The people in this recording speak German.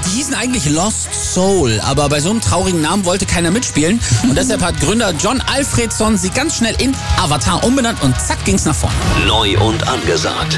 Die hießen eigentlich Lost Soul, aber bei so einem traurigen Namen wollte keiner mitspielen. Und deshalb hat Gründer John Alfredson sie ganz schnell in Avatar umbenannt und zack ging's nach vorne. Neu und angesagt.